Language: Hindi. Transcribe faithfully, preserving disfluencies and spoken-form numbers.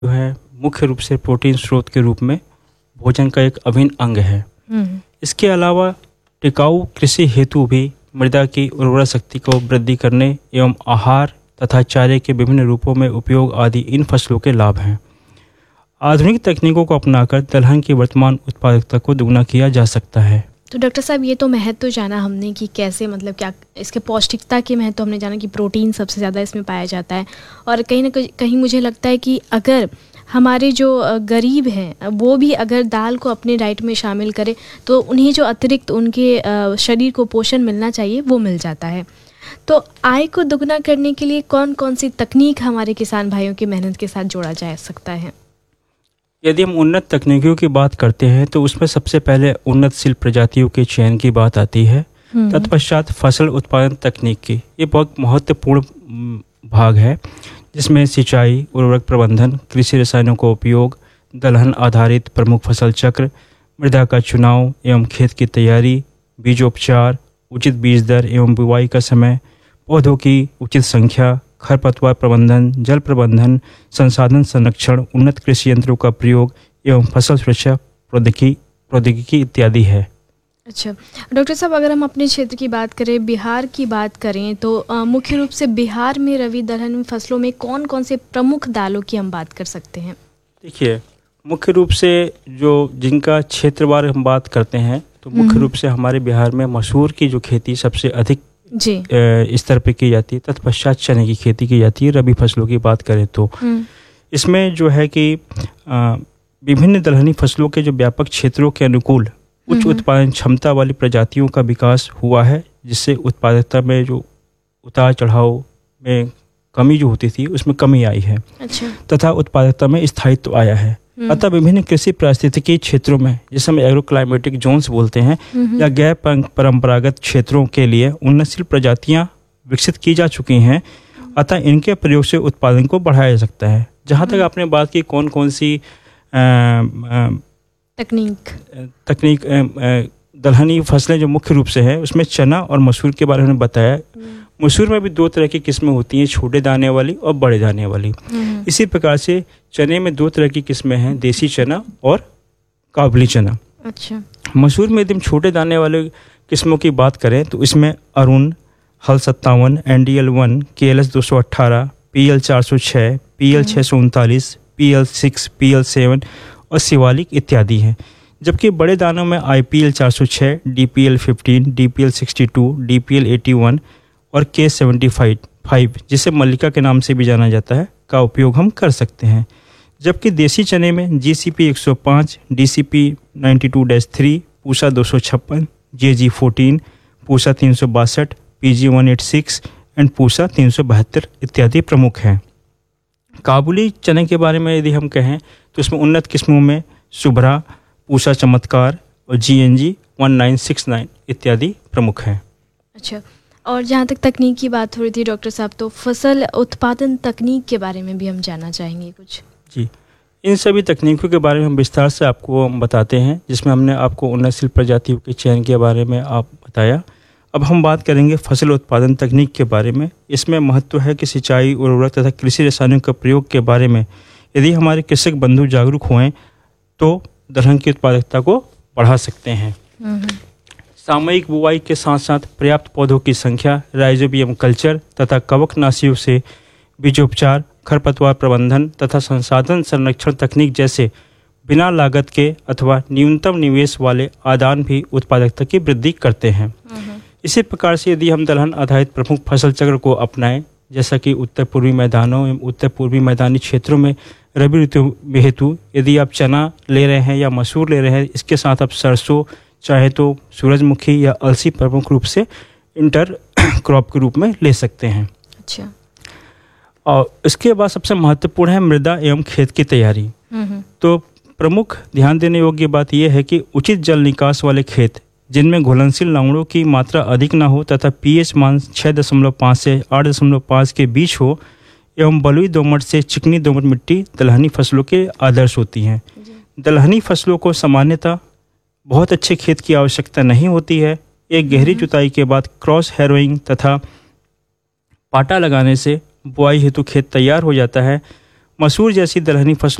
जो है मुख्य रूप से प्रोटीन स्रोत के रूप में भोजन का एक अभिन्न अंग है। इसके अलावा टिकाऊ कृषि हेतु भी मृदा की उर्वरा शक्ति को वृद्धि करने एवं आहार तथा चारे के विभिन्न रूपों में उपयोग आदि इन फसलों के लाभ हैं। आधुनिक तकनीकों को अपनाकर दलहन की वर्तमान उत्पादकता को दोगुना किया जा सकता है। तो डॉक्टर साहब, ये तो महत्व जाना हमने कि कैसे, मतलब क्या इसके पौष्टिकता के महत्व हमने जाना कि प्रोटीन सबसे ज़्यादा इसमें पाया जाता है। और कहीं ना कहीं मुझे लगता है कि अगर हमारे जो गरीब हैं वो भी अगर दाल को अपने डाइट में शामिल करें तो उन्हें जो अतिरिक्त उनके शरीर को पोषण मिलना चाहिए वो मिल जाता है। तो आय को दोगुना करने के लिए कौन कौन सी तकनीक हमारे किसान भाइयों की मेहनत के साथ जोड़ा जा सकता है? यदि हम उन्नत तकनीकों की बात करते हैं तो उसमें सबसे पहले उन्नतशील प्रजातियों के चयन की बात आती है। तत्पश्चात फसल उत्पादन तकनीक की, ये बहुत महत्वपूर्ण भाग है जिसमें सिंचाई, उर्वरक प्रबंधन, कृषि रसायनों का उपयोग, दलहन आधारित प्रमुख फसल चक्र, मृदा का चुनाव एवं खेत की तैयारी, बीजोपचार, उचित बीज दर एवं बुवाई का समय, पौधों की उचित संख्या, खरपतवार प्रबंधन, जल प्रबंधन, संसाधन संरक्षण, उन्नत कृषि यंत्रों का प्रयोग एवं फसल सुरक्षा प्रौद्योगिकी प्रौद्योगिकी इत्यादि है। अच्छा डॉक्टर साहब, अगर हम अपने क्षेत्र की बात करें, बिहार की बात करें तो आ, मुख्य रूप से बिहार में रबी दलहन फसलों में कौन कौन से प्रमुख दालों की हम बात कर सकते हैं? देखिए, मुख्य रूप से जो जिनका क्षेत्रवार हम बात करते हैं तो मुख्य रूप से हमारे बिहार में मसूर की जो खेती सबसे अधिक जी स्तर पे की जाती है। तत्पश्चात चने की खेती की जाती है। रबी फसलों की बात करें तो इसमें जो है कि विभिन्न दलहनी फसलों के जो व्यापक क्षेत्रों के अनुकूल उच्च उत्पादन क्षमता वाली प्रजातियों का विकास हुआ है, जिससे उत्पादकता में जो उतार चढ़ाव में कमी जो होती थी उसमें कमी आई है। अच्छा। तथा उत्पादकता में स्थायित्व आया है। अतः विभिन्न कृषि पारिस्थितिकी क्षेत्रों में, जिसे हम एग्रो क्लाइमेटिक जोन्स बोलते हैं, या गैर परंपरागत क्षेत्रों के लिए उन्नतशील प्रजातियां विकसित की जा चुकी हैं। अतः इनके प्रयोग से उत्पादन को बढ़ाया जा सकता है। जहाँ तक आपने बात की कौन कौन सी आ, आ, तकनीक तकनीक दलहनी फसलें जो मुख्य रूप से है, उसमें चना और मसूर के बारे में बताया। मसूर में भी दो तरह की किस्में होती हैं, छोटे दाने वाली और बड़े दाने वाली। इसी प्रकार से चने में दो तरह की किस्में हैं, देसी चना और काबुली चना। अच्छा। मसूर में यदि हम छोटे दाने वाले किस्मों की बात करें तो इसमें अरुण, हल सत्तावन, एन डी एल वन, के एल एस दो सौ अट्ठारह, पी एल चार सौ छः, पी एल छः सौ उनतालीस, P L six, P L seven और शिवालिक इत्यादि हैं। जबकि बड़े दानों में आई पी एल चार सौ छः, D P L fifteen, D P L sixty two, D P L eighty one और के सेवेंटी फाइव, जिसे मल्लिका के नाम से भी जाना जाता है, का उपयोग हम कर सकते हैं। जबकि देसी चने में जी सी पी एक सौ पाँच, D C P ninety two dash three, Pusa दो सौ छप्पन, जे जी फोर्टीन, पूसा तीन सौ बासठ, P G one eight six and Pusa तीन सौ बहत्तर इत्यादि प्रमुख हैं। काबुली चने के बारे में यदि हम कहें तो इसमें उन्नत किस्मों में शुभ्रा, पूसा चमत्कार और G N G one nine six nine इत्यादि प्रमुख हैं। अच्छा, और जहाँ तक तकनीक की बात हो रही थी डॉक्टर साहब, तो फसल उत्पादन तकनीक के बारे में भी हम जानना चाहेंगे कुछ। जी, इन सभी तकनीकों के बारे में हम विस्तार से आपको हम बताते हैं, जिसमें हमने आपको उन्नतशील प्रजातियों के चयन के बारे में आप बताया। अब हम बात करेंगे फसल उत्पादन तकनीक के बारे में। इसमें महत्व है कि सिंचाई, उर्वरक तथा कृषि रसायनों के प्रयोग के बारे में यदि हमारे कृषक बंधु जागरूक हुए तो दलहन की उत्पादकता को बढ़ा सकते हैं। सामयिक बुवाई के साथ साथ पर्याप्त पौधों की संख्या, राइजोबियम कल्चर तथा कवकनाशियों से बीजोपचार, खरपतवार प्रबंधन तथा संसाधन संरक्षण तकनीक जैसे बिना लागत के अथवा न्यूनतम निवेश वाले आदान भी उत्पादकता की वृद्धि करते हैं। इसी प्रकार से यदि हम दलहन आधारित प्रमुख फसल चक्र को अपनाएं, जैसा कि उत्तर पूर्वी मैदानों एवं उत्तर पूर्वी मैदानी क्षेत्रों में रबी ऋतु हेतु यदि आप चना ले रहे हैं या मसूर ले रहे हैं, इसके साथ आप सरसों, चाहे तो सूरजमुखी या अलसी प्रमुख रूप से इंटर क्रॉप के रूप में ले सकते हैं। अच्छा। और इसके बाद सबसे महत्वपूर्ण है मृदा एवं खेत की तैयारी। तो प्रमुख ध्यान देने योग्य बात यह है कि उचित जल निकास वाले खेत जिनमें घुलनशील लवणों की मात्रा अधिक न हो तथा पीएच मान छः दशमलव पाँच से आठ दशमलव पाँच के बीच हो एवं बलुई दोमट से चिकनी दोमट मिट्टी दलहनी फसलों के आदर्श होती हैं। दलहनी फसलों को सामान्यतः बहुत अच्छे खेत की आवश्यकता नहीं होती है। एक गहरी जुताई के बाद क्रॉस हैरोइंग तथा पाटा लगाने से बुआई हेतु खेत तैयार हो जाता है। मसूर जैसी दलहनी फसल